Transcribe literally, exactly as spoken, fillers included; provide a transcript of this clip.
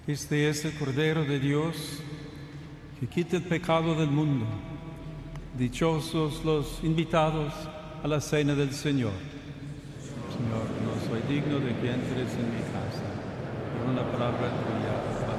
Este es el Cordero de Dios que quita el pecado del mundo. Dichosos los invitados a la cena del Señor. Señor, no soy digno de que entres en mi casa, pero una palabra tuya